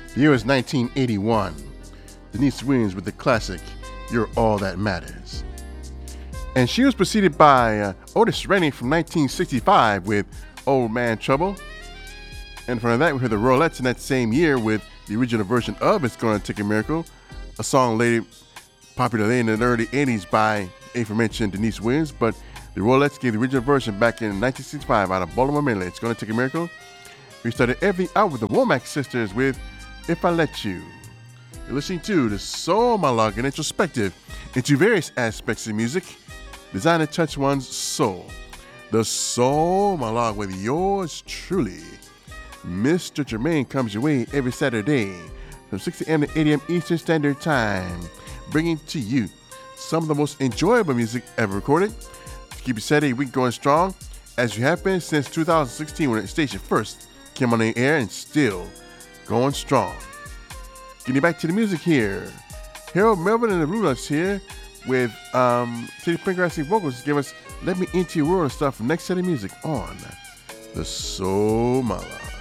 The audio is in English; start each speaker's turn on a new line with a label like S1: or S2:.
S1: The year is 1981. Deniece Williams with the classic, You're All That Matters. And she was preceded by Otis Redding from 1965 with Old Man Trouble. And from that, we heard the Royalettes in that same year with the original version of It's Gonna Take a Miracle, a song later popular in the early 80s by aforementioned Deniece Williams, but the Royalettes gave the original version back in 1965 out of Baltimore, Maryland. It's Gonna Take a Miracle. We started everything out with the Womack Sisters with If I Let You. You're listening to the Soul Monologue, an introspective into various aspects of music designed to touch one's soul. The Soul Monologue with yours truly, Mr. Jermaine, comes your way every Saturday from 6 a.m. to 8 a.m. Eastern Standard Time, bringing to you some of the most enjoyable music ever recorded. To keep your Saturday week going strong, as you have been since 2016 when the station first came on the air, and still going strong. Getting back to the music here, Harold Melvin and the Roughnecks here with Teddy Pendergrass vocals give us Let Me Into Your World and stuff from next set of music on the Soul Monologue.